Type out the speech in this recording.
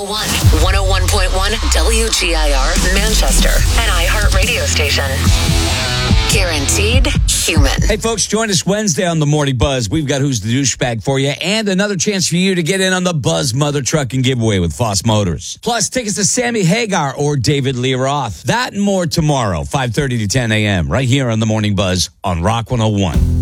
101.1 WGIR Manchester, an iHeart radio station. Guaranteed human. Hey, folks, join us Wednesday on the Morning Buzz. We've got Who's the Douchebag for you and another chance for you to get in on the Buzz Mother Trucking Giveaway with Foss Motors. Plus, tickets to Sammy Hagar or David Lee Roth. That and more tomorrow, 5:30 to 10 a.m. right here on the Morning Buzz on Rock 101.